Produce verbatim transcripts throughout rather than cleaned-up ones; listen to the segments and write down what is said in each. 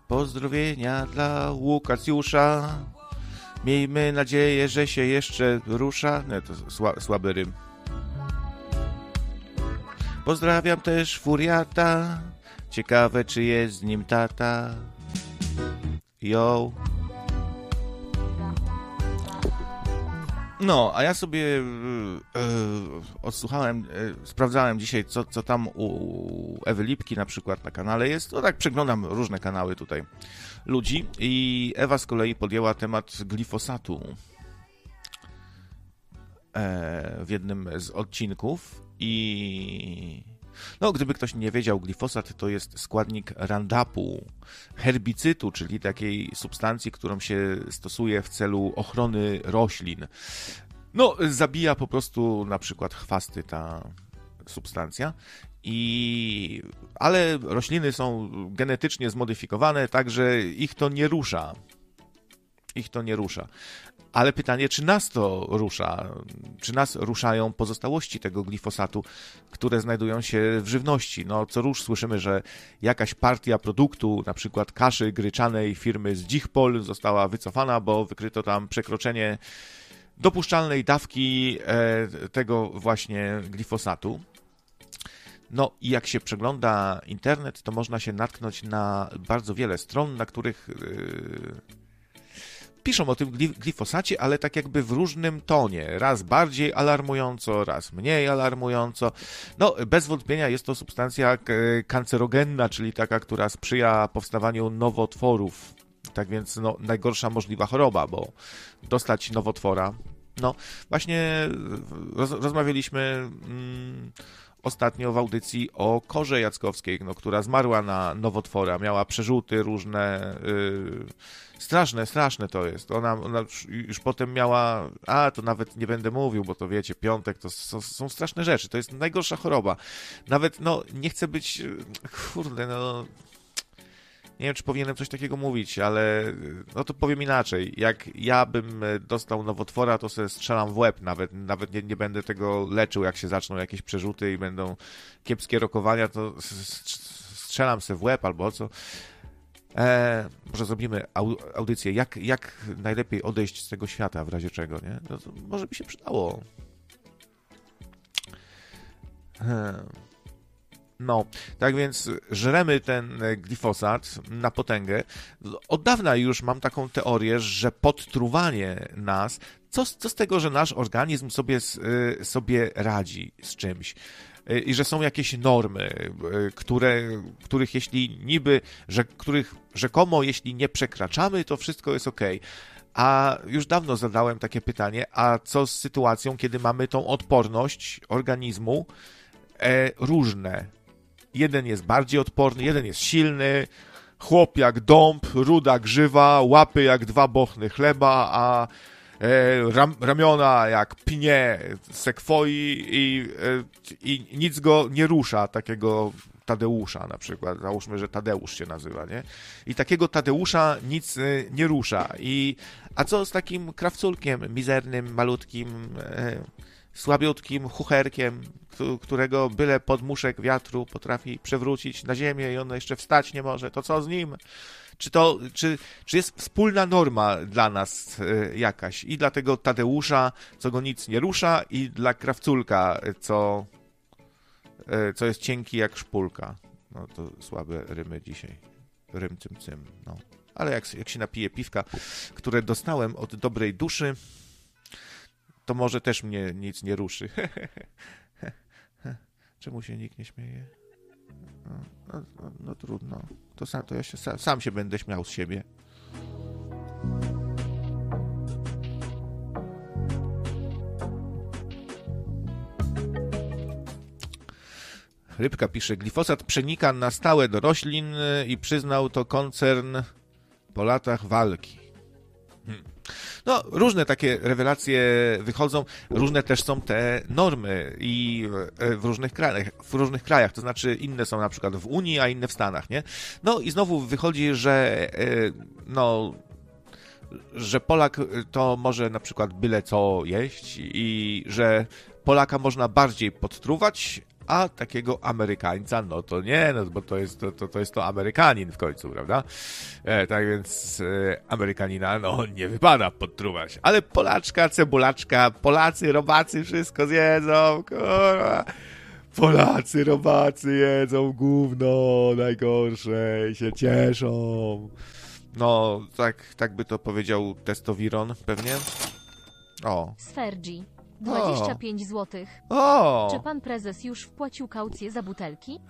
Pozdrowienia dla Łukasjusza. Miejmy nadzieję, że się jeszcze rusza. Nie, to sła, słaby rym. Pozdrawiam też Furiata. Ciekawe, czy jest z nim tata. Yo. No, a ja sobie yy, odsłuchałem, yy, sprawdzałem dzisiaj, co, co tam u Ewy Lipki na przykład na kanale jest. No tak przeglądam różne kanały tutaj ludzi i Ewa z kolei podjęła temat glifosatu e, w jednym z odcinków i no, gdyby ktoś nie wiedział, glifosat to jest składnik Roundupu, herbicydu, czyli takiej substancji, którą się stosuje w celu ochrony roślin. No, zabija po prostu na przykład chwasty ta substancja. I... Ale rośliny są genetycznie zmodyfikowane, także ich to nie rusza. Ich to nie rusza. Ale pytanie, czy nas to rusza? Czy nas ruszają pozostałości tego glifosatu, które znajdują się w żywności? No, co rusz słyszymy, że jakaś partia produktu, na przykład kaszy gryczanej firmy z Dzichpol została wycofana, bo wykryto tam przekroczenie dopuszczalnej dawki e, tego właśnie glifosatu. No i jak się przegląda internet, to można się natknąć na bardzo wiele stron, na których yy, piszą o tym glifosacie, ale tak jakby w różnym tonie. Raz bardziej alarmująco, raz mniej alarmująco. No, bez wątpienia jest to substancja kancerogenna, czyli taka, która sprzyja powstawaniu nowotworów. Tak więc no, najgorsza możliwa choroba, bo dostać nowotwora. No, właśnie roz, rozmawialiśmy... Mm, ostatnio w audycji o Korze Jackowskiej, no, która zmarła na nowotwora, miała przerzuty różne, yy, straszne, straszne to jest. Ona, ona już potem miała, a to nawet nie będę mówił, bo to wiecie, piątek, to są, są straszne rzeczy, to jest najgorsza choroba. Nawet, no, nie chcę być, kurde, no... Nie wiem, czy powinienem coś takiego mówić, ale no to powiem inaczej. Jak ja bym dostał nowotwora, to sobie strzelam w łeb. Nawet, nawet nie, nie będę tego leczył, jak się zaczną jakieś przerzuty i będą kiepskie rokowania, to strzelam sobie w łeb albo co. E, może zrobimy audycję, jak, jak najlepiej odejść z tego świata w razie czego, nie? No to może by się przydało. Hmm. No, tak więc żremy ten glifosat na potęgę. Od dawna już mam taką teorię, że podtruwanie nas, co, co z tego, że nasz organizm sobie, sobie radzi z czymś i że są jakieś normy, które, których jeśli niby, że, których rzekomo jeśli nie przekraczamy, to wszystko jest okej. A już dawno zadałem takie pytanie, a co z sytuacją, kiedy mamy tą odporność organizmu e, różne? Jeden jest bardziej odporny, jeden jest silny, chłop jak dąb, ruda grzywa, łapy jak dwa bochny chleba, a e, ram, ramiona jak pnie sekwoi i, e, i nic go nie rusza, takiego Tadeusza na przykład. Załóżmy, że Tadeusz się nazywa, nie? I takiego Tadeusza nic e, nie rusza. I, a co z takim krawculkiem, mizernym, malutkim, e, słabiutkim chucherkiem, którego byle podmuszek wiatru potrafi przewrócić na ziemię i on jeszcze wstać nie może, to co z nim? Czy to, czy, czy jest wspólna norma dla nas jakaś? I dla tego Tadeusza, co go nic nie rusza, i dla krawculka, co, co jest cienki jak szpulka. No to słabe rymy dzisiaj. Rym cym cym, no. Ale jak, jak się napije piwka, które dostałem od dobrej duszy, to może też mnie nic nie ruszy. Czemu się nikt nie śmieje? No, no, no, no trudno. To, sam, to ja się, sam, sam się będę śmiał z siebie. Rybka pisze, glifosat przenika na stałe do roślin i przyznał to koncern po latach walki. Hmm. No, różne takie rewelacje wychodzą, różne też są te normy i w różnych krajach, w różnych krajach, to znaczy inne są na przykład w Unii, a inne w Stanach, nie? No i znowu wychodzi, że no, że Polak to może na przykład byle co jeść i że Polaka można bardziej podtruwać, a takiego Amerykańca, no to nie, no bo to jest to, to, to, jest to Amerykanin w końcu, prawda? E, tak więc e, Amerykanina, no nie wypada podtruwać, ale Polaczka, cebulaczka, Polacy, robacy, wszystko zjedzą, kurwa. Polacy, robacy jedzą gówno najgorsze i się cieszą. No, tak, tak by to powiedział Testowiron pewnie. O. Sfergi. dwadzieścia pięć złotych. O! Czy pan prezes już wpłacił kaucję za butelki?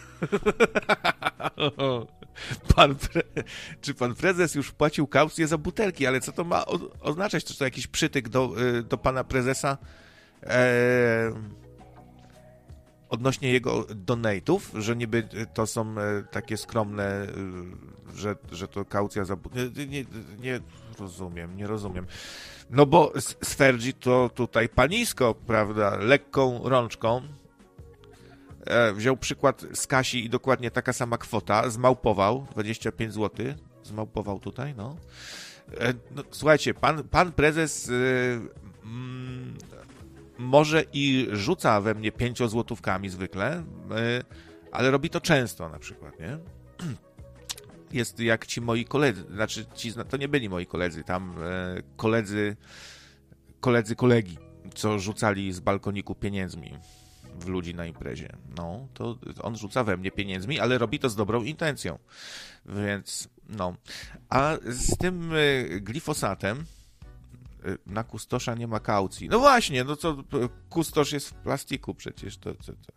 pan pre... Czy pan prezes już wpłacił kaucję za butelki? Ale co to ma o... oznaczać? Czy to jakiś przytyk do, do pana prezesa? Eee... Odnośnie jego donate'ów, że niby to są takie skromne, że, że to kaucja za... Nie, nie, nie rozumiem, nie rozumiem. No bo Sfergi to tutaj panisko, prawda, lekką rączką. E, wziął przykład z Kasi i dokładnie taka sama kwota, zmałpował, dwadzieścia pięć złotych, zmałpował tutaj, no. E, no słuchajcie, pan, pan prezes... E, mm, może i rzuca we mnie pięciozłotówkami zwykle, ale robi to często na przykład, nie? Jest jak ci moi koledzy, znaczy ci, to nie byli moi koledzy, tam koledzy, koledzy kolegi, co rzucali z balkoniku pieniędzmi w ludzi na imprezie. No, to on rzuca we mnie pieniędzmi, ale robi to z dobrą intencją. Więc, no. A z tym glifosatem na kustosza nie ma kaucji. No właśnie, no co, kustosz jest w plastiku przecież. To, to, to.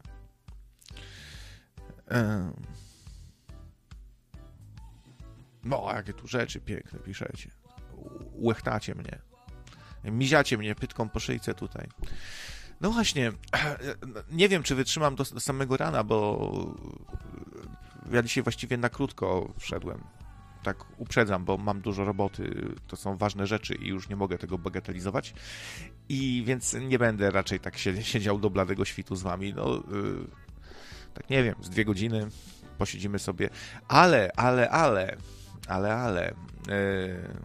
No, jakie tu rzeczy piękne piszecie. Łechtacie mnie. Miziacie mnie pytką po szyjce tutaj. No właśnie, nie wiem, czy wytrzymam do, do samego rana, bo ja dzisiaj właściwie na krótko wszedłem. Tak uprzedzam, bo mam dużo roboty, to są ważne rzeczy i już nie mogę tego bagatelizować. I więc nie będę raczej tak siedział do bladego świtu z wami. No, yy, tak nie wiem, z dwie godziny posiedzimy sobie. Ale, ale, ale, ale, ale... Yy,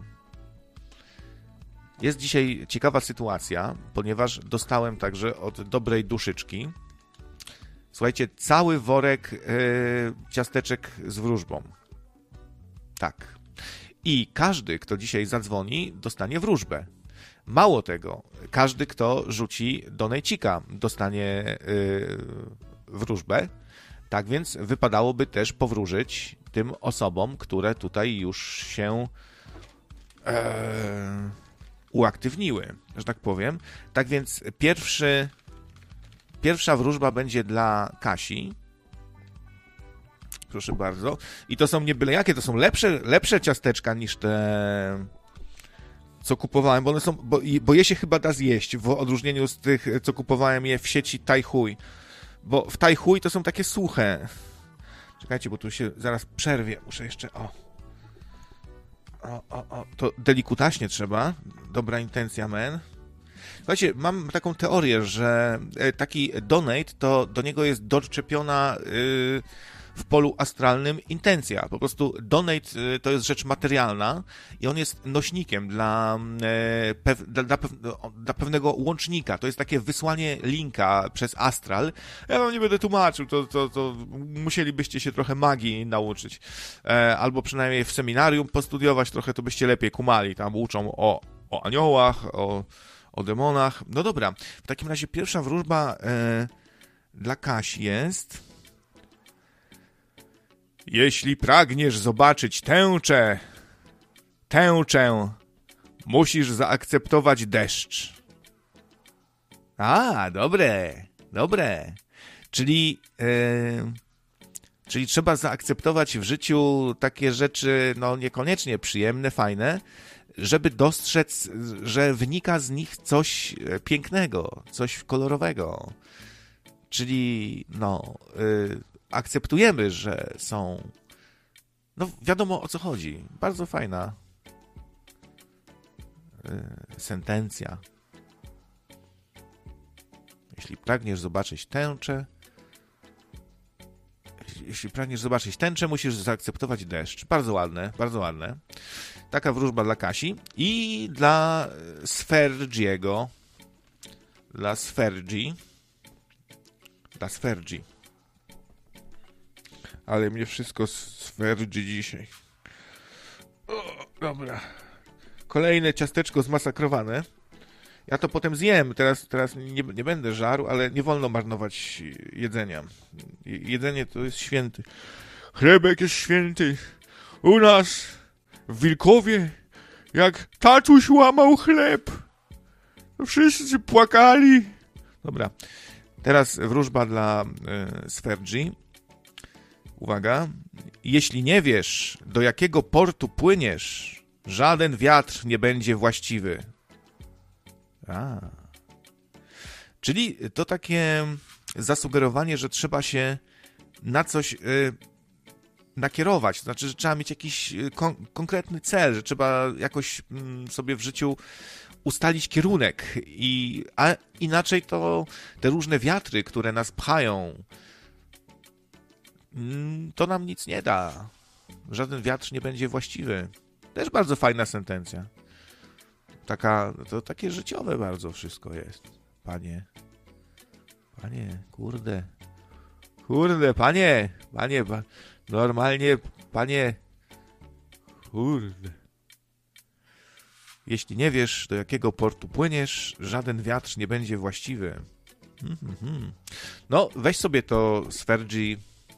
jest dzisiaj ciekawa sytuacja, ponieważ dostałem także od dobrej duszyczki, słuchajcie, cały worek yy, ciasteczek z wróżbą. Tak. I każdy, kto dzisiaj zadzwoni, dostanie wróżbę. Mało tego, każdy, kto rzuci donejcika, dostanie yy, wróżbę. Tak więc wypadałoby też powróżyć tym osobom, które tutaj już się yy, uaktywniły, że tak powiem. Tak więc pierwszy, pierwsza wróżba będzie dla Kasi. Proszę bardzo. I to są nie byle jakie, to są lepsze, lepsze ciasteczka niż te, co kupowałem, bo one są, bo, bo je się chyba da zjeść, w odróżnieniu z tych, co kupowałem je w sieci Tajchuj. Bo w Tajchuj to są takie suche. Czekajcie, bo tu się zaraz przerwie. Muszę jeszcze, o. O, o, o. To delikutaśnie trzeba. Dobra intencja, men. Słuchajcie, mam taką teorię, że taki donate, to do niego jest doczepiona... Yy, w polu astralnym intencja. Po prostu donate to jest rzecz materialna i on jest nośnikiem dla, pew, dla, dla, dla pewnego łącznika. To jest takie wysłanie linka przez astral. Ja wam nie będę tłumaczył, to, to, to musielibyście się trochę magii nauczyć. Albo przynajmniej w seminarium postudiować trochę, to byście lepiej kumali. Tam uczą o, o aniołach, o, o demonach. No dobra, w takim razie pierwsza wróżba e, dla Kasi jest... Jeśli pragniesz zobaczyć tęczę, tęczę, musisz zaakceptować deszcz. A, dobre, dobre. Czyli, yy, czyli trzeba zaakceptować w życiu takie rzeczy, no niekoniecznie przyjemne, fajne, żeby dostrzec, że wynika z nich coś pięknego, coś kolorowego. Czyli, no... Yy, akceptujemy, że są... No wiadomo, o co chodzi. Bardzo fajna yy, sentencja. Jeśli pragniesz zobaczyć tęczę, jeśli, jeśli pragniesz zobaczyć tęczę, musisz zaakceptować deszcz. Bardzo ładne, bardzo ładne. Taka wróżba dla Kasi i dla Sfergiego. Dla Sfergi. Ta Sfergi. Ale mnie wszystko Sfergi dzisiaj. O, dobra. Kolejne ciasteczko zmasakrowane. Ja to potem zjem. Teraz, teraz nie, nie będę żarł, ale nie wolno marnować jedzenia. Jedzenie to jest święty. Chlebek jest święty. U nas w Wilkowie, jak tatuś łamał chleb, to wszyscy płakali. Dobra. Teraz wróżba dla y, Sfergi. Uwaga. Jeśli nie wiesz, do jakiego portu płyniesz, żaden wiatr nie będzie właściwy. A. Czyli to takie zasugerowanie, że trzeba się na coś y, nakierować. To znaczy, że trzeba mieć jakiś kon- konkretny cel, że trzeba jakoś mm, sobie w życiu ustalić kierunek. I, a inaczej to te różne wiatry, które nas pchają, mm, to nam nic nie da. Żaden wiatr nie będzie właściwy. Też bardzo fajna sentencja. Taka, to takie życiowe bardzo wszystko jest. Panie. Panie, kurde. Kurde, panie. Panie, pa, normalnie, panie. Kurde. Jeśli nie wiesz, do jakiego portu płyniesz, żaden wiatr nie będzie właściwy. Mm-hmm. No, weź sobie to Sfergi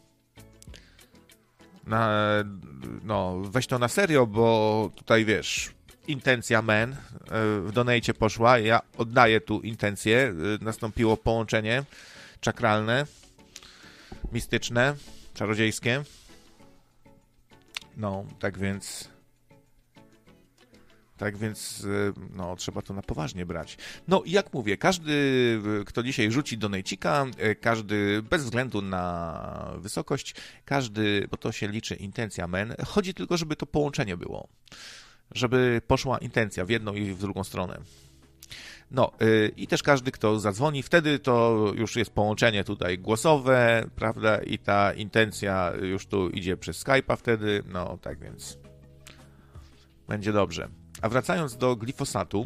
na, no, weź to na serio, bo tutaj wiesz, intencja men w donajcie poszła, ja oddaję tu intencję, nastąpiło połączenie czakralne, mistyczne, czarodziejskie. No, tak więc tak więc no, trzeba to na poważnie brać. No i jak mówię, każdy, kto dzisiaj rzuci donajcika, każdy bez względu na wysokość, każdy, bo to się liczy intencja men, chodzi tylko, żeby to połączenie było. Żeby poszła intencja w jedną i w drugą stronę. No yy, i też każdy, kto zadzwoni, wtedy to już jest połączenie tutaj głosowe, prawda, i ta intencja już tu idzie przez Skype'a wtedy, no tak więc będzie dobrze. A wracając do glifosatu,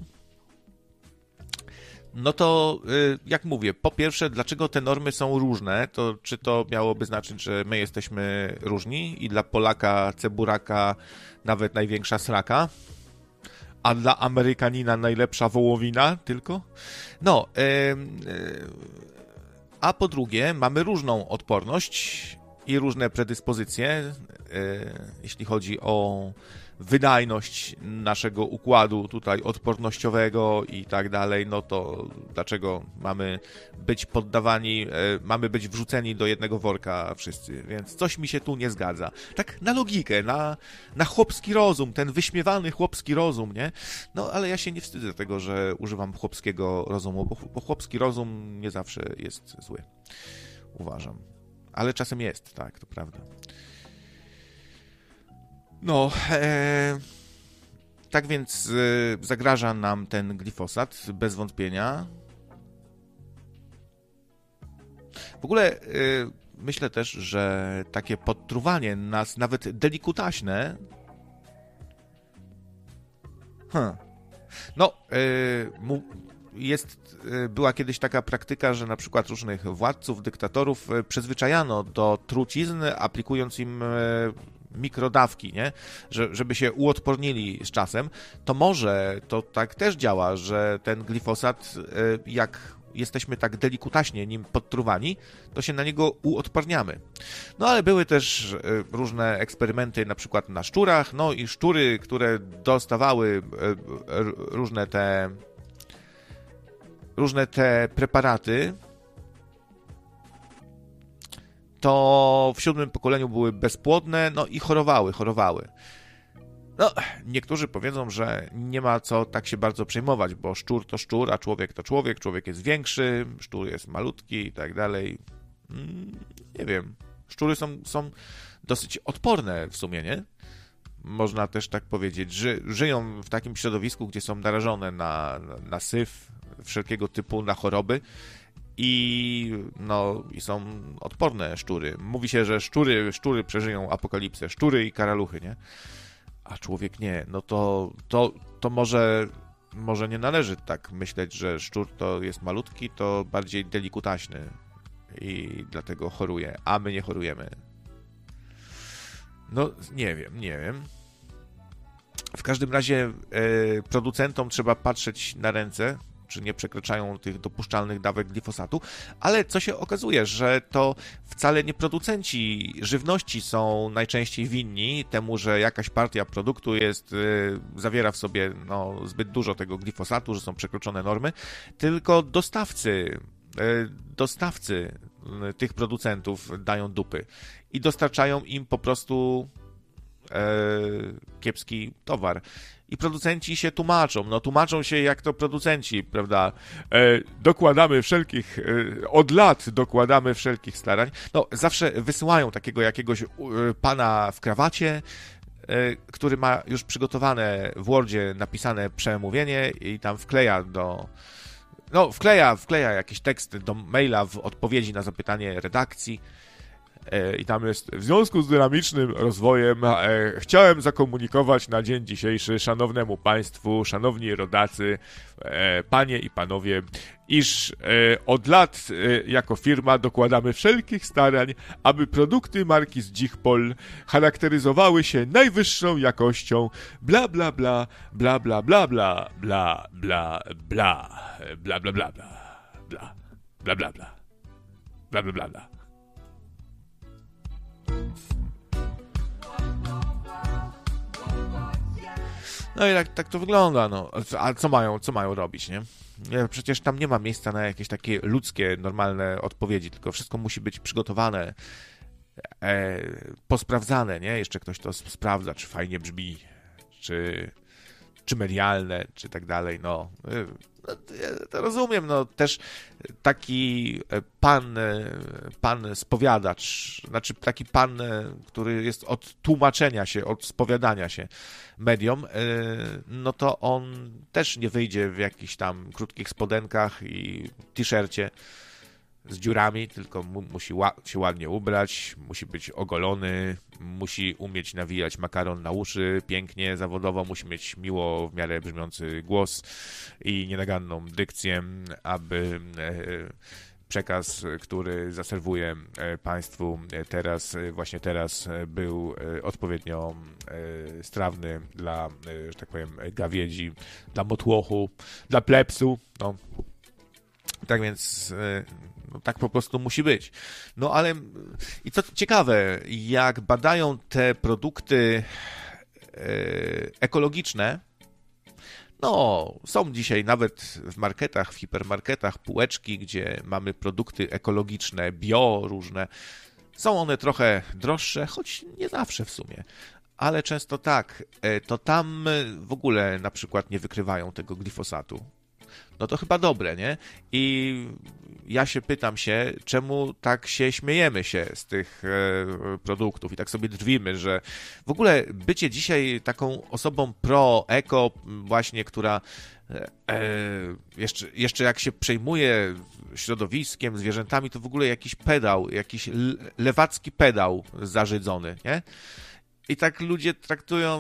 no to yy, jak mówię, po pierwsze, dlaczego te normy są różne, to czy to miałoby znaczyć, że my jesteśmy różni i dla Polaka, ceburaka nawet największa sraka, a dla Amerykanina najlepsza wołowina tylko? No, yy, yy, a po drugie, mamy różną odporność i różne predyspozycje, yy, jeśli chodzi o wydajność naszego układu tutaj odpornościowego i tak dalej, no to dlaczego mamy być poddawani, e, mamy być wrzuceni do jednego worka wszyscy, więc coś mi się tu nie zgadza. Tak na logikę, na, na chłopski rozum, ten wyśmiewany chłopski rozum, nie? No ale ja się nie wstydzę tego, że używam chłopskiego rozumu, bo, bo chłopski rozum nie zawsze jest zły. Uważam. Ale czasem jest, tak, to prawda. No, e, tak więc e, zagraża nam ten glifosat, bez wątpienia. W ogóle e, myślę też, że takie podtruwanie nas, nawet delikutaśne, hmm, no, e, mu, jest, e, była kiedyś taka praktyka, że na przykład różnych władców, dyktatorów e, przyzwyczajano do trucizn, aplikując im e, mikrodawki, nie? Że, żeby się uodpornili z czasem, to może to tak też działa, że ten glifosat, jak jesteśmy tak delikutaśnie nim podtruwani, to się na niego uodparniamy. No ale były też różne eksperymenty, na przykład na szczurach, no i szczury, które dostawały różne te różne te preparaty, to w siódmym pokoleniu były bezpłodne, no i chorowały, chorowały. No, niektórzy powiedzą, że nie ma co tak się bardzo przejmować, bo szczur to szczur, a człowiek to człowiek, człowiek jest większy, szczur jest malutki i tak dalej. Nie wiem, szczury są, są dosyć odporne w sumie, nie? Można też tak powiedzieć, że żyją w takim środowisku, gdzie są narażone na, na syf, wszelkiego typu, na choroby. I no i są odporne szczury. Mówi się, że szczury, szczury przeżyją apokalipsę, szczury i karaluchy, nie? A człowiek nie. No to, to, to może, może nie należy tak myśleć, że szczur to jest malutki, to bardziej delikutaśny. i dlatego choruje, a my nie chorujemy. No, nie wiem, nie wiem. W każdym razie e, producentom trzeba patrzeć na ręce, czy nie przekraczają tych dopuszczalnych dawek glifosatu, ale co się okazuje, że to wcale nie producenci żywności są najczęściej winni temu, że jakaś partia produktu jest, y, zawiera w sobie no, zbyt dużo tego glifosatu, że są przekroczone normy, tylko dostawcy, y, dostawcy y, tych producentów dają dupy i dostarczają im po prostu y, kiepski towar. I producenci się tłumaczą, no tłumaczą się jak to producenci, prawda, e, dokładamy wszelkich, e, od lat dokładamy wszelkich starań, no zawsze wysyłają takiego jakiegoś e, pana w krawacie, e, który ma już przygotowane w Wordzie napisane przemówienie i tam wkleja do, no wkleja, wkleja jakiś tekst do maila w odpowiedzi na zapytanie redakcji. I tam jest, w związku z dynamicznym rozwojem e, chciałem zakomunikować na dzień dzisiejszy szanownemu państwu, szanowni rodacy, e, panie i panowie, iż e, od lat e, jako firma dokładamy wszelkich starań, aby produkty marki Zdzichpol charakteryzowały się najwyższą jakością, bla bla bla, bla bla bla bla, bla bla bla, bla bla bla bla, bla bla bla bla, bla bla bla bla. No i tak, tak to wygląda, no. A co mają, co mają robić, nie? Przecież tam nie ma miejsca na jakieś takie ludzkie, normalne odpowiedzi, tylko wszystko musi być przygotowane, e, posprawdzane, nie? Jeszcze ktoś to sprawdza, czy fajnie brzmi, czy, czy medialne, czy tak dalej, no. No, ja to rozumiem, no też taki pan, pan spowiadacz, znaczy taki pan, który jest od tłumaczenia się, od spowiadania się mediom, no to on też nie wyjdzie w jakichś tam krótkich spodenkach i t-shircie z dziurami, tylko mu, musi ła, się ładnie ubrać, musi być ogolony, musi umieć nawijać makaron na uszy pięknie, zawodowo, musi mieć miło w miarę brzmiący głos i nienaganną dykcję, aby e, przekaz, który zaserwuję e, Państwu teraz, e, właśnie teraz e, był e, odpowiednio e, strawny dla, e, że tak powiem, gawiedzi, dla motłochu, dla plepsu, no. Tak więc no, tak po prostu musi być. No ale i co ciekawe, jak badają te produkty e, ekologiczne, no są dzisiaj nawet w marketach, w hipermarketach półeczki, gdzie mamy produkty ekologiczne, bio różne. Są one trochę droższe, choć nie zawsze w sumie. Ale często tak, to tam w ogóle na przykład nie wykrywają tego glifosatu. No to chyba dobre, nie? I ja się pytam się, czemu tak się śmiejemy się z tych e, produktów i tak sobie drwimy, że w ogóle bycie dzisiaj taką osobą pro-eko właśnie, która e, jeszcze, jeszcze jak się przejmuje środowiskiem, zwierzętami, to w ogóle jakiś pedał, jakiś lewacki pedał zarzydzony, nie? I tak ludzie traktują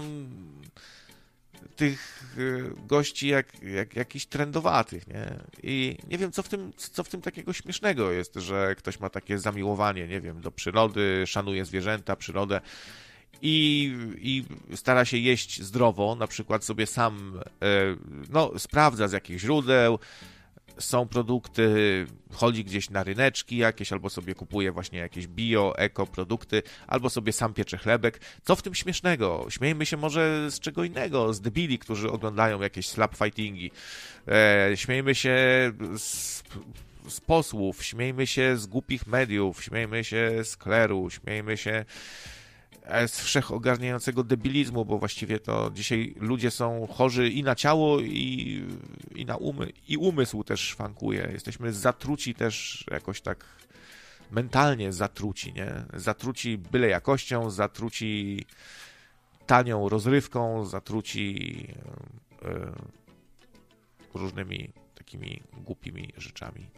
tych gości jak, jak jakichś trendowatych, nie? I nie wiem, co w tym, co w tym takiego śmiesznego jest, że ktoś ma takie zamiłowanie, nie wiem, do przyrody, szanuje zwierzęta, przyrodę i, i stara się jeść zdrowo, na przykład sobie sam no, sprawdza z jakich źródeł są produkty, chodzi gdzieś na ryneczki jakieś, albo sobie kupuje właśnie jakieś bio, eko produkty, albo sobie sam piecze chlebek. Co w tym śmiesznego? Śmiejmy się może z czego innego, z debili, którzy oglądają jakieś slap fightingi. E, śmiejmy się z, z posłów, śmiejmy się z głupich mediów, śmiejmy się z kleru, śmiejmy się z wszechogarniającego debilizmu, bo właściwie to dzisiaj ludzie są chorzy i na ciało, i, i na umy, i umysł też szwankuje. Jesteśmy zatruci też jakoś tak mentalnie zatruci, nie? Zatruci byle jakością, zatruci tanią rozrywką, zatruci yy, różnymi takimi głupimi rzeczami.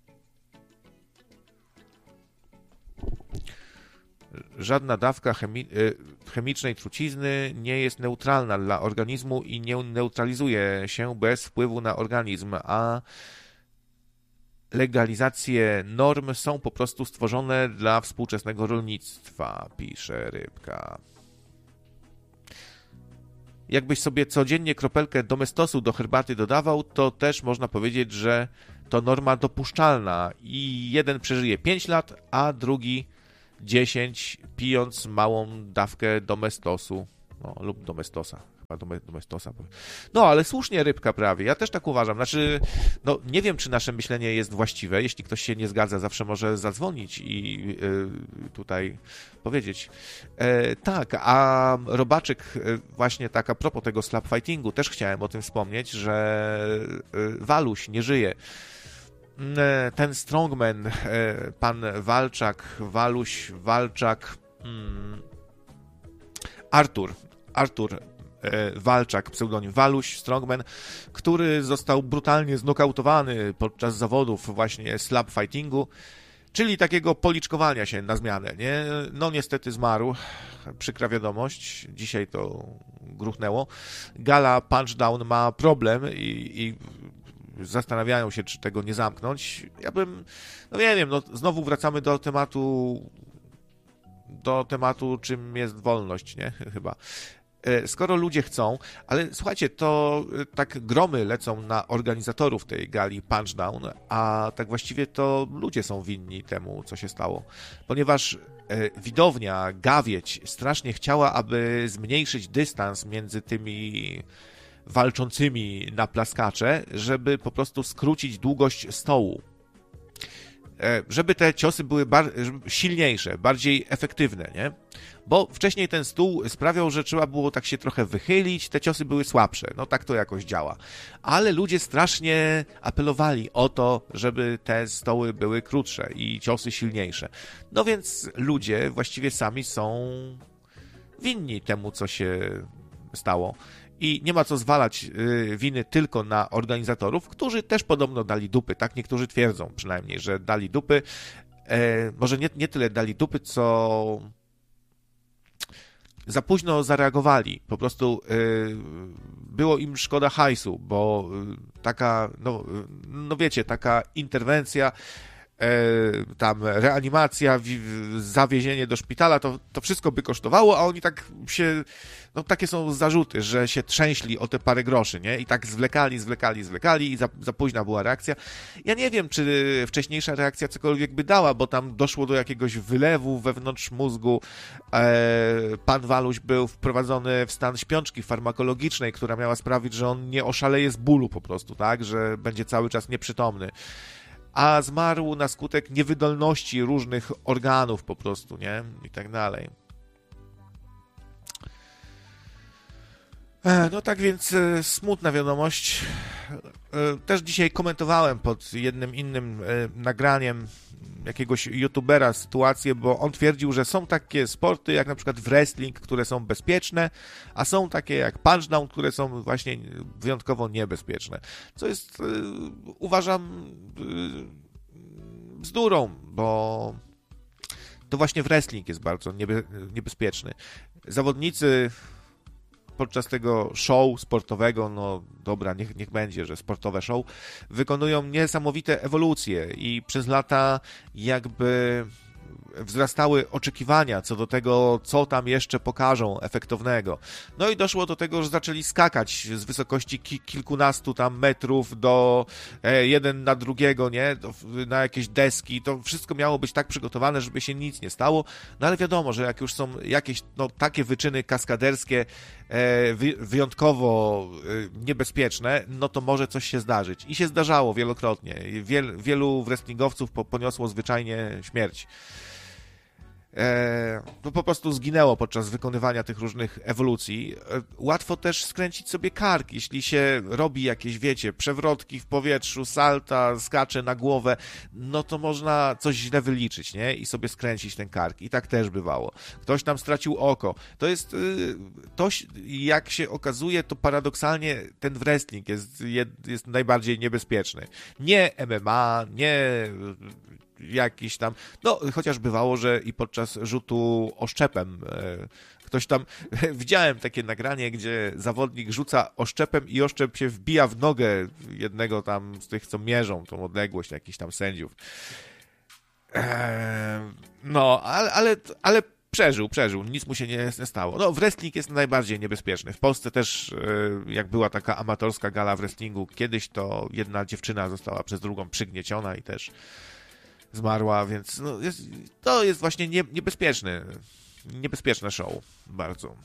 Żadna dawka chemi- chemicznej trucizny nie jest neutralna dla organizmu i nie neutralizuje się bez wpływu na organizm, a legalizacje norm są po prostu stworzone dla współczesnego rolnictwa, pisze Rybka. Jakbyś sobie codziennie kropelkę domestosu do herbaty dodawał, to też można powiedzieć, że to norma dopuszczalna i jeden przeżyje pięć lat, a drugi dziesięć, pijąc małą dawkę domestosu, no, lub domestosa. Domestosa. No, ale słusznie Rybka prawie. Ja też tak uważam. Znaczy, no nie wiem, czy nasze myślenie jest właściwe. Jeśli ktoś się nie zgadza, zawsze może zadzwonić i y, tutaj powiedzieć. E, tak, a Robaczyk, właśnie tak a propos tego slap fightingu, też chciałem o tym wspomnieć, że y, Waluś nie żyje. Ten strongman, pan Walczak, Waluś, Walczak, hmm, Artur, Artur Walczak, pseudonim Waluś, strongman, który został brutalnie znokautowany podczas zawodów właśnie slap fightingu, czyli takiego policzkowania się na zmianę, nie? No niestety zmarł, przykra wiadomość, dzisiaj to gruchnęło. Gala Punchdown ma problem i, i zastanawiają się, czy tego nie zamknąć. Ja bym, no nie wiem, no znowu wracamy do tematu, do tematu, czym jest wolność, nie? Chyba. Skoro ludzie chcą, ale słuchajcie, to tak gromy lecą na organizatorów tej gali Punchdown, a tak właściwie to ludzie są winni temu, co się stało. Ponieważ widownia, gawieć, strasznie chciała, aby zmniejszyć dystans między tymi walczącymi na plaskacze, żeby po prostu skrócić długość stołu. Żeby te ciosy były bar- silniejsze, bardziej efektywne, nie? Bo wcześniej ten stół sprawiał, że trzeba było tak się trochę wychylić, te ciosy były słabsze, no tak to jakoś działa. Ale ludzie strasznie apelowali o to, żeby te stoły były krótsze i ciosy silniejsze. No więc ludzie właściwie sami są winni temu, co się stało. I nie ma co zwalać y, winy tylko na organizatorów, którzy też podobno dali dupy, tak niektórzy twierdzą przynajmniej, że dali dupy. E, może nie, nie tyle dali dupy, co za późno zareagowali. Po prostu y, było im szkoda hajsu, bo y, taka, no, no wiecie, taka interwencja, y, tam reanimacja, w, zawiezienie do szpitala, to, to wszystko by kosztowało, a oni tak się, no takie są zarzuty, że się trzęśli o te parę groszy, nie? I tak zwlekali, zwlekali, zwlekali i za, za późna była reakcja. Ja nie wiem, czy wcześniejsza reakcja cokolwiek by dała, bo tam doszło do jakiegoś wylewu wewnątrz mózgu. E, pan Waluś był wprowadzony w stan śpiączki farmakologicznej, która miała sprawić, że on nie oszaleje z bólu po prostu, tak? Że będzie cały czas nieprzytomny. A zmarł na skutek niewydolności różnych organów po prostu, nie? I tak dalej. No tak więc smutna wiadomość. Też dzisiaj komentowałem pod jednym innym nagraniem jakiegoś youtubera sytuację, bo on twierdził, że są takie sporty jak na przykład wrestling, które są bezpieczne, a są takie jak punchdown, które są właśnie wyjątkowo niebezpieczne. Co jest, uważam, bzdurą, bo to właśnie wrestling jest bardzo niebe, niebezpieczny. Zawodnicy podczas tego show sportowego, no dobra, niech, niech będzie, że sportowe show, wykonują niesamowite ewolucje i przez lata jakby wzrastały oczekiwania co do tego, co tam jeszcze pokażą efektownego. No i doszło do tego, że zaczęli skakać z wysokości ki- kilkunastu tam metrów do e, jeden na drugiego, nie? Do, na jakieś deski. To wszystko miało być tak przygotowane, żeby się nic nie stało. No ale wiadomo, że jak już są jakieś no, takie wyczyny kaskaderskie e, wy, wyjątkowo e, niebezpieczne, no to może coś się zdarzyć. I się zdarzało wielokrotnie. Wiel, wielu wrestlingowców po, poniosło zwyczajnie śmierć. E, to po prostu zginęło podczas wykonywania tych różnych ewolucji. E, łatwo też skręcić sobie kark, jeśli się robi jakieś, wiecie, przewrotki w powietrzu, salta, skacze na głowę, no to można coś źle wyliczyć, nie? I sobie skręcić ten kark. I tak też bywało. Ktoś tam stracił oko. To jest, to jak się okazuje, to paradoksalnie ten wrestling jest, jest najbardziej niebezpieczny. Nie M M A, nie jakiś tam, no chociaż bywało, że i podczas rzutu oszczepem ktoś tam, widziałem takie nagranie, gdzie zawodnik rzuca oszczepem i oszczep się wbija w nogę jednego tam z tych, co mierzą tą odległość, jakichś tam sędziów. No, ale, ale, ale przeżył, przeżył, nic mu się nie, nie stało. No, wrestling jest najbardziej niebezpieczny. W Polsce też, jak była taka amatorska gala w wrestlingu, kiedyś to jedna dziewczyna została przez drugą przygnieciona i też zmarła, więc no, jest, to jest właśnie nie, niebezpieczny, niebezpieczne show, bardzo.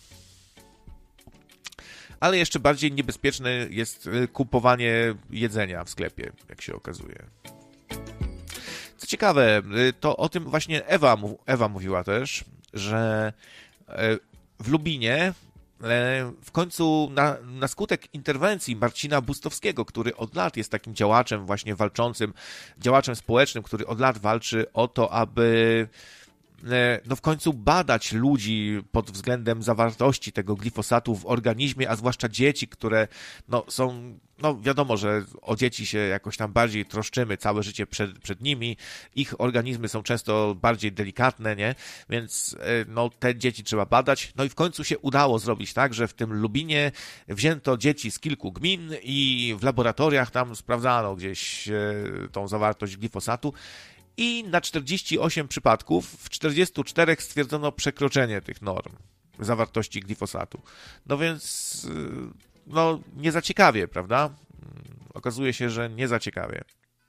Ale jeszcze bardziej niebezpieczne jest kupowanie jedzenia w sklepie, jak się okazuje. Co ciekawe, to o tym właśnie Ewa, Ewa mówiła też, że w Lubinie w końcu na, na skutek interwencji Marcina Bustowskiego, który od lat jest takim działaczem właśnie walczącym, działaczem społecznym, który od lat walczy o to, aby no w końcu badać ludzi pod względem zawartości tego glifosatu w organizmie, a zwłaszcza dzieci, które no są, no wiadomo, że o dzieci się jakoś tam bardziej troszczymy całe życie przed, przed nimi, ich organizmy są często bardziej delikatne, nie? Więc no te dzieci trzeba badać, no i w końcu się udało zrobić tak, że w tym Lubinie wzięto dzieci z kilku gmin i w laboratoriach tam sprawdzano gdzieś tą zawartość glifosatu. I na czterdzieści osiem przypadków w czterdziestu czterech stwierdzono przekroczenie tych norm zawartości glifosatu. No więc, no nie za ciekawie, prawda? Okazuje się, że nie za ciekawie.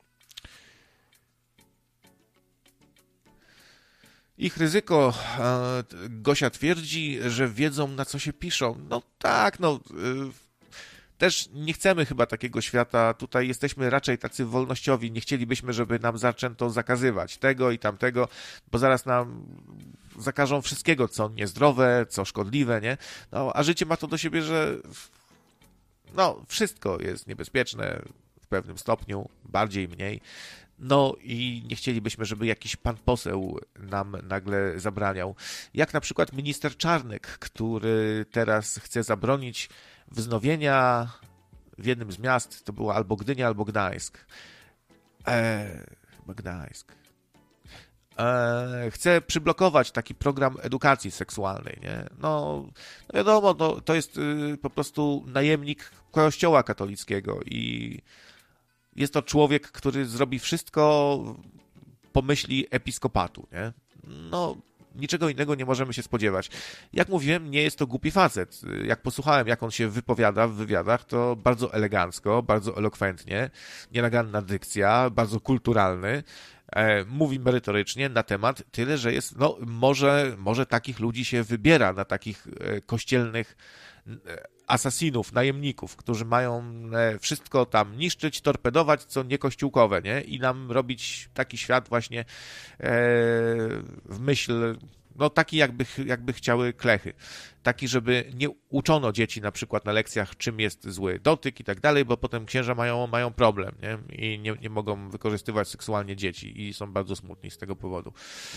Ich ryzyko, Gosia twierdzi, że wiedzą, na co się piszą. No tak, no... Też nie chcemy chyba takiego świata, tutaj jesteśmy raczej tacy wolnościowi, nie chcielibyśmy, żeby nam zaczęto zakazywać tego i tamtego, bo zaraz nam zakażą wszystkiego, co niezdrowe, co szkodliwe, nie? No, a życie ma to do siebie, że no, wszystko jest niebezpieczne w pewnym stopniu, bardziej, mniej. No i nie chcielibyśmy, żeby jakiś pan poseł nam nagle zabraniał. Jak na przykład minister Czarnek, który teraz chce zabronić wznowienia w jednym z miast, to było albo Gdynia, albo Gdańsk. Eee, chyba Gdańsk. Eee, chce przyblokować taki program edukacji seksualnej, nie? No, no wiadomo, no, to jest y, po prostu najemnik Kościoła katolickiego i jest to człowiek, który zrobi wszystko po myśli episkopatu, nie? No, niczego innego nie możemy się spodziewać. Jak mówiłem, nie jest to głupi facet. Jak posłuchałem, jak on się wypowiada w wywiadach, to bardzo elegancko, bardzo elokwentnie, nienaganna dykcja, bardzo kulturalny. E, mówi merytorycznie na temat, tyle, że jest, no może, może takich ludzi się wybiera na takich e, kościelnych e, asasinów, najemników, którzy mają wszystko tam niszczyć, torpedować, co niekościółkowe, nie? I nam robić taki świat właśnie e, w myśl, no taki jakby, jakby chciały klechy. Taki, żeby nie uczono dzieci na przykład na lekcjach, czym jest zły dotyk i tak dalej, bo potem księża mają, mają problem, nie? I nie, nie mogą wykorzystywać seksualnie dzieci i są bardzo smutni z tego powodu.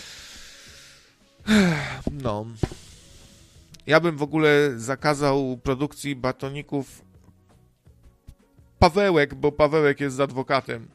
No... Ja bym w ogóle zakazał produkcji batoników Pawełek, bo Pawełek jest z adwokatem.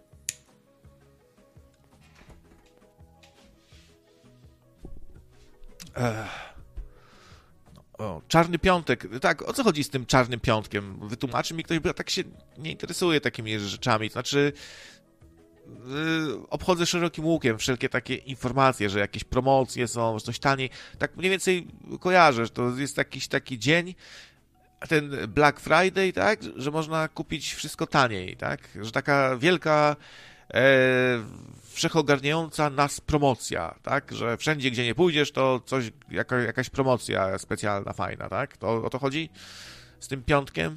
Ech. O, Czarny Piątek. Tak, o co chodzi z tym Czarnym Piątkiem? Wytłumaczy mi ktoś, bo ja tak się nie interesuję takimi rzeczami. Znaczy... Yy, obchodzę szerokim łukiem wszelkie takie informacje, że jakieś promocje są, że coś taniej. Tak mniej więcej kojarzę, że to jest jakiś taki dzień, ten Black Friday, tak, że można kupić wszystko taniej, tak, że taka wielka, e, wszechogarniająca nas promocja, tak, że wszędzie, gdzie nie pójdziesz, to coś, jaka, jakaś promocja specjalna, fajna, tak, to o to chodzi z tym piątkiem?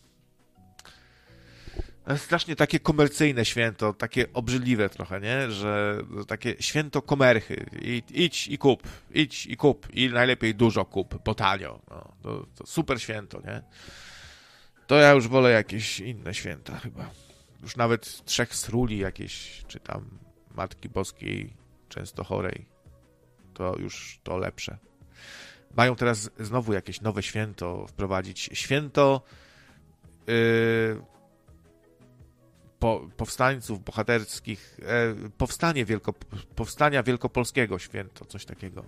Strasznie takie komercyjne święto, takie obrzydliwe trochę, nie? Że, że takie święto komerchy. I, idź i kup, idź i kup. I najlepiej dużo kup, bo tanio. No, to, to super święto, nie? To ja już wolę jakieś inne święta chyba. Już nawet Trzech Sróli jakieś, czy tam Matki Boskiej Częstochorej. To już to lepsze. Mają teraz znowu jakieś nowe święto wprowadzić. Święto... Yy, po, powstańców bohaterskich, e, powstanie Wielko, powstania wielkopolskiego święto, coś takiego.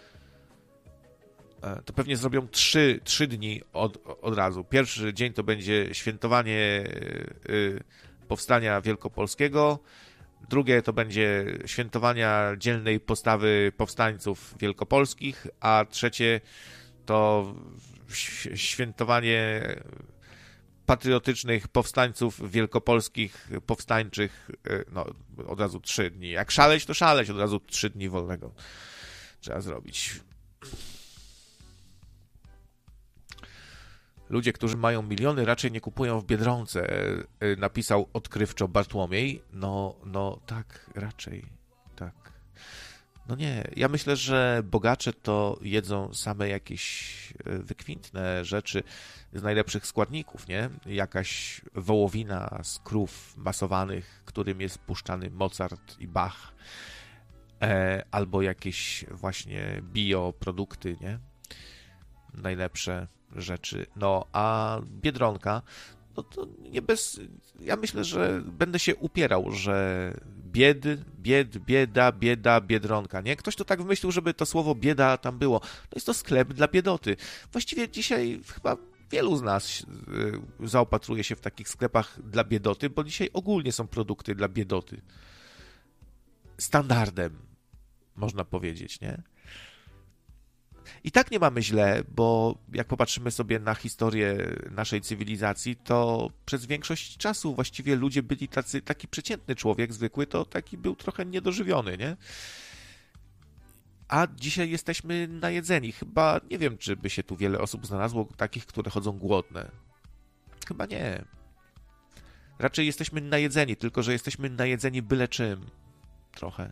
E, to pewnie zrobią trzy, trzy dni od, od razu. Pierwszy dzień to będzie świętowanie e, powstania wielkopolskiego, drugie to będzie świętowania dzielnej postawy powstańców wielkopolskich, a trzecie to świętowanie patriotycznych powstańców wielkopolskich, powstańczych, no od razu trzy dni. Jak szaleć, to szaleć, od razu trzy dni wolnego trzeba zrobić. Ludzie, którzy mają miliony, raczej nie kupują w Biedronce, napisał odkrywczo Bartłomiej. No, no tak, raczej, tak. No nie, ja myślę, że bogacze to jedzą same jakieś wykwintne rzeczy z najlepszych składników, nie? Jakaś wołowina z krów masowanych, którym jest puszczany Mozart i Bach, e, albo jakieś właśnie bioprodukty, nie? Najlepsze rzeczy. No, a Biedronka, no to nie bez... Ja myślę, że będę się upierał, że bied, bied, bieda, bieda, Biedronka, nie? Ktoś to tak wymyślił, żeby to słowo bieda tam było. To jest to sklep dla biedoty. Właściwie dzisiaj chyba wielu z nas zaopatruje się w takich sklepach dla biedoty, bo dzisiaj ogólnie są produkty dla biedoty. Standardem, można powiedzieć, nie? I tak nie mamy źle, bo jak popatrzymy sobie na historię naszej cywilizacji, to przez większość czasu właściwie ludzie byli tacy, taki przeciętny człowiek zwykły, to taki był trochę niedożywiony, nie? A dzisiaj jesteśmy najedzeni. Chyba nie wiem, czy by się tu wiele osób znalazło takich, które chodzą głodne. Chyba nie. Raczej jesteśmy najedzeni, tylko że jesteśmy najedzeni byle czym. Trochę.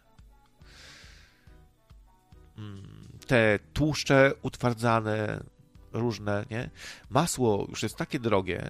Te tłuszcze utwardzane, różne, nie? Masło już jest takie drogie.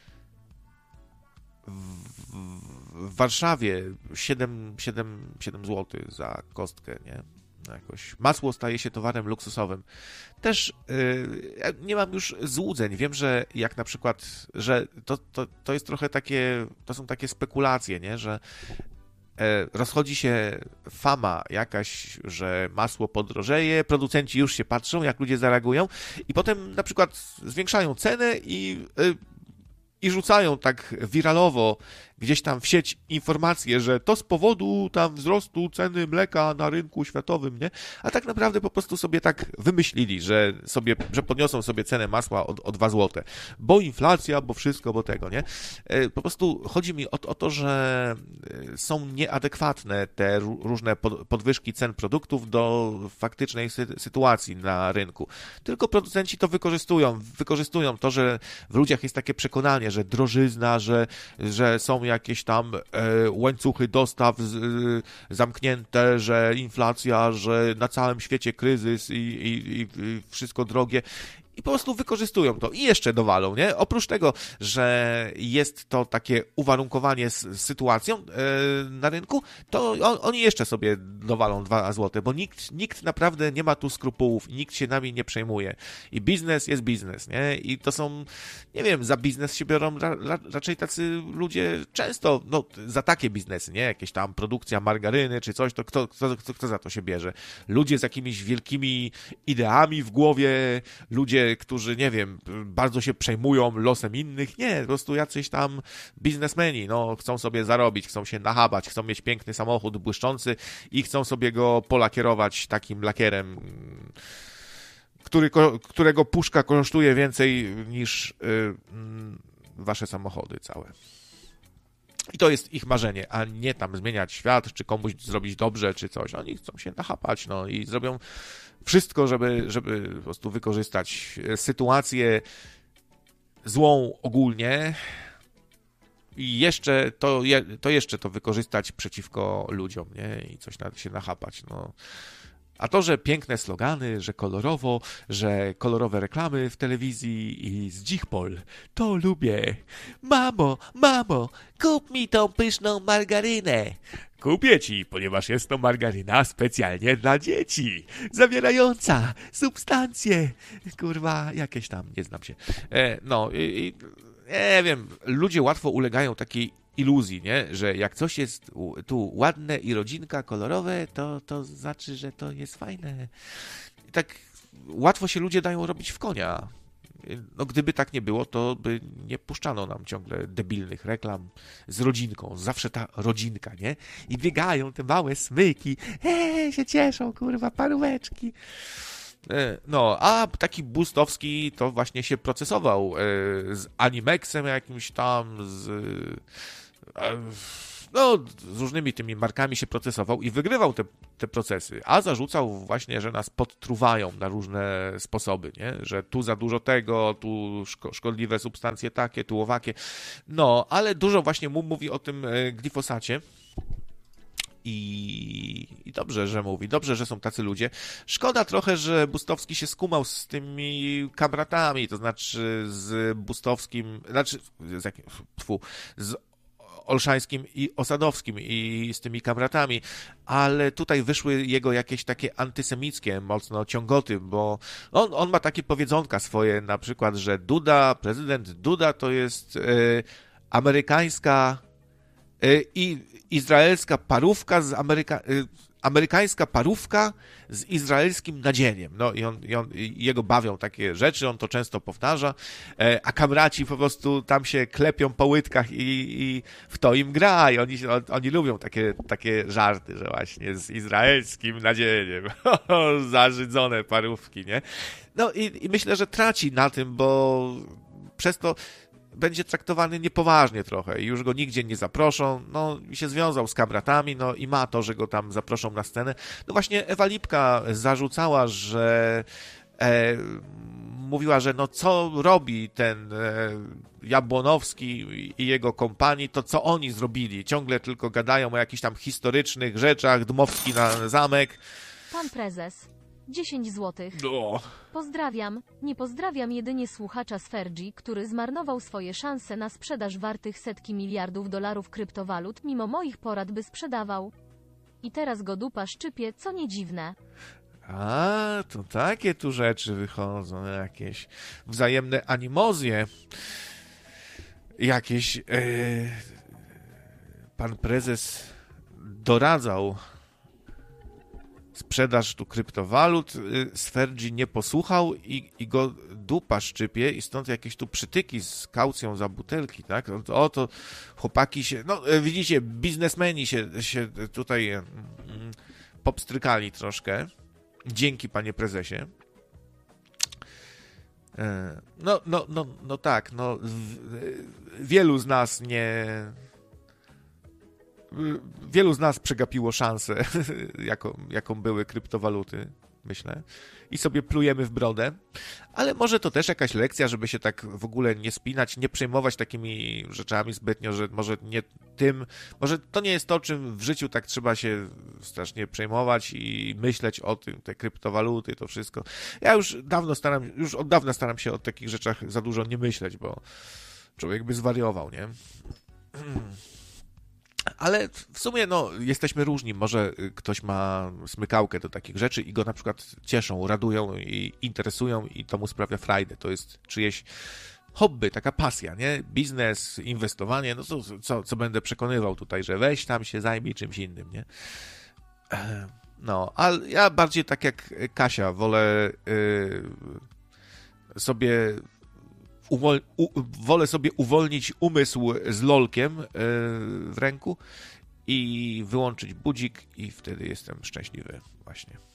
W, w Warszawie siedem, siedem, siedem złotych za kostkę, nie? Jakoś. Masło staje się towarem luksusowym. Też yy, ja nie mam już złudzeń. Wiem, że jak na przykład, że to, to, to jest trochę takie, to są takie spekulacje, nie? Że rozchodzi się fama jakaś, że masło podrożeje, producenci już się patrzą, jak ludzie zareagują i potem na przykład zwiększają cenę i, i rzucają tak wiralowo gdzieś tam w sieć informacje, że to z powodu tam wzrostu ceny mleka na rynku światowym, nie? A tak naprawdę po prostu sobie tak wymyślili, że sobie, że podniosą sobie cenę masła o, o dwa złote, bo inflacja, bo wszystko, bo tego, nie? Po prostu chodzi mi o, o to, że są nieadekwatne te różne podwyżki cen produktów do faktycznej sy sytuacji na rynku. Tylko producenci to wykorzystują, wykorzystują to, że w ludziach jest takie przekonanie, że drożyzna, że, że są jakieś tam e, łańcuchy dostaw z, e, zamknięte, że inflacja, że na całym świecie kryzys i, i, i wszystko drogie. I po prostu wykorzystują to i jeszcze dowalą, nie? Oprócz tego, że jest to takie uwarunkowanie z sytuacją e, na rynku, to on, oni jeszcze sobie dowalą dwa złote, bo nikt, nikt naprawdę nie ma tu skrupułów, nikt się nami nie przejmuje. I biznes jest biznes, nie? I to są, nie wiem, za biznes się biorą ra, ra, raczej tacy ludzie często, no, za takie biznesy, nie? Jakieś tam produkcja margaryny czy coś, to kto, kto, kto, kto za to się bierze? Ludzie z jakimiś wielkimi ideami w głowie, ludzie którzy, nie wiem, bardzo się przejmują losem innych. Nie, po prostu jacyś tam biznesmeni, no, chcą sobie zarobić, chcą się nachabać, chcą mieć piękny samochód błyszczący i chcą sobie go polakierować takim lakierem, który, którego puszka kosztuje więcej niż yy, wasze samochody całe. I to jest ich marzenie, a nie tam zmieniać świat, czy komuś zrobić dobrze, czy coś. Oni chcą się nachapać, no i zrobią wszystko, żeby, żeby po prostu wykorzystać sytuację złą ogólnie i jeszcze to, to jeszcze to wykorzystać przeciwko ludziom, nie? I coś na, się nachapać, no. A to, że piękne slogany, że kolorowo, że kolorowe reklamy w telewizji i z Dzichpol, to lubię. Mamo, mamo, kup mi tą pyszną margarynę. Kupię ci, ponieważ jest to margaryna specjalnie dla dzieci, zawierająca substancje, kurwa, jakieś tam, nie znam się. E, no i, i nie wiem, ludzie łatwo ulegają takiej iluzji, nie? Że jak coś jest tu ładne i rodzinka, kolorowe, to, to znaczy, że to jest fajne. I tak łatwo się ludzie dają robić w konia. No gdyby tak nie było, to by nie puszczano nam ciągle debilnych reklam z rodzinką. Zawsze ta rodzinka, nie? I biegają te małe smyki. Eee, się cieszą, kurwa, paróweczki. No, a taki Bustowski to właśnie się procesował z Animexem jakimś tam, z, no, z różnymi tymi markami się procesował i wygrywał te, te procesy, a zarzucał właśnie, że nas podtruwają na różne sposoby, nie? Że tu za dużo tego, tu szko- szkodliwe substancje takie, tu owakie. No, ale dużo właśnie mu mówi o tym glifosacie. I, I dobrze, że mówi, dobrze, że są tacy ludzie. Szkoda trochę, że Bustowski się skumał z tymi kamratami, to znaczy z Bustowskim, znaczy z jakim, tfu, z Olszańskim i Osadowskim i z tymi kamratami, ale tutaj wyszły jego jakieś takie antysemickie mocno ciągoty, bo on, on ma takie powiedzonka swoje, na przykład, że Duda, prezydent Duda to jest e, amerykańska i izraelska parówka z Ameryka... amerykańska parówka z izraelskim nadzieniem. No i, on, i, on, i jego bawią takie rzeczy, on to często powtarza, a kamraci po prostu tam się klepią po łydkach i, i w to im gra i oni, on, oni lubią takie, takie żarty, że właśnie z izraelskim nadzieniem. Zarzydzone parówki, nie? No i, i myślę, że traci na tym, bo przez to będzie traktowany niepoważnie trochę i już go nigdzie nie zaproszą, no i się związał z kamratami, no i ma to, że go tam zaproszą na scenę. No właśnie Ewa Lipka zarzucała, że e, mówiła, że no co robi ten e, Jabłonowski i jego kompanii, to co oni zrobili, ciągle tylko gadają o jakichś tam historycznych rzeczach, Dmowski na zamek. Pan prezes. dziesięć złotych. No. Pozdrawiam. Nie pozdrawiam jedynie słuchacza z Fergie, który zmarnował swoje szanse na sprzedaż wartych setki miliardów dolarów kryptowalut, mimo moich porad by sprzedawał. I teraz go dupa szczypie, co nie dziwne. A, to takie tu rzeczy wychodzą, jakieś wzajemne animozje. Jakieś... Yy, pan prezes doradzał sprzedaż tu kryptowalut, z Fergie nie posłuchał i, i go dupa szczypie i stąd jakieś tu przytyki z kaucją za butelki, tak? O, to chłopaki się, no widzicie, biznesmeni się, się tutaj mm, popstrykali troszkę. Dzięki, panie prezesie. No, no, no, no tak, no wielu z nas nie... Wielu z nas przegapiło szansę, jaką, jaką były kryptowaluty, myślę, i sobie plujemy w brodę, ale może to też jakaś lekcja, żeby się tak w ogóle nie spinać, nie przejmować takimi rzeczami zbytnio, że może nie tym, może to nie jest to, czym w życiu tak trzeba się strasznie przejmować i myśleć o tym, te kryptowaluty, to wszystko. Ja już dawno staram, już od dawna staram się o takich rzeczach za dużo nie myśleć, bo człowiek by zwariował, nie? Ale w sumie, no, jesteśmy różni. Może ktoś ma smykałkę do takich rzeczy i go na przykład cieszą, radują i interesują i to mu sprawia frajdę. To jest czyjeś hobby, taka pasja, nie? Biznes, inwestowanie, no co, co, co będę przekonywał tutaj, że weź tam się zajmij czymś innym, nie? No, ale ja bardziej tak jak Kasia wolę yy, sobie... Uwol- u- wolę sobie uwolnić umysł z lolkiem yy, w ręku i wyłączyć budzik i wtedy jestem szczęśliwy właśnie.